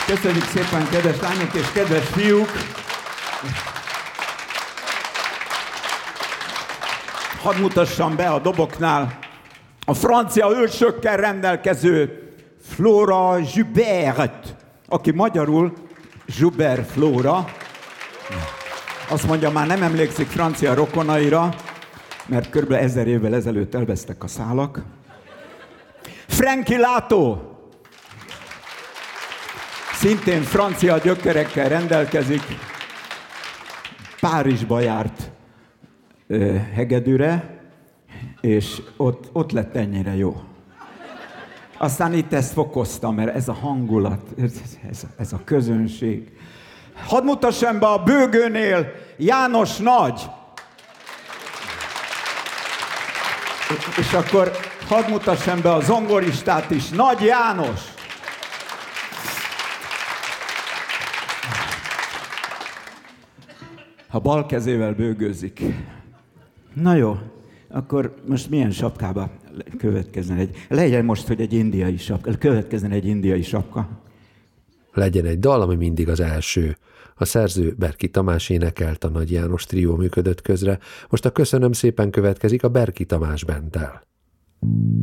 Köszönjük szépen, kedves lányok és kedves fiúk! Hadd mutassam be a doboknál a francia ősökkel rendelkező Flora Joubert, aki magyarul Joubert Flora. Azt mondja, már nem emlékszik francia rokonaira, mert kb. 1000 évvel ezelőtt elvesztek a szálak. Frankie Lato, szintén francia gyökerekkel rendelkezik, Párizsba járt hegedűre, és ott lett ennyire jó. Aztán itt ezt fokozta, mert ez a hangulat, ez a közönség. Hadd mutassam be a bőgőnél János Nagy. És akkor hadd mutassam be a zongoristát is, Nagy János. Ha bal kezével bőgőzik. Na jó, akkor most milyen sapkába következzen legyen most, hogy egy indiai sapka, következzen egy indiai sapka. Legyen egy dal, ami mindig az első. A szerző Berki Tamás énekelt, a Nagy János trió működött közre. Most a Köszönöm szépen következik a Berki Tamás Bandtel.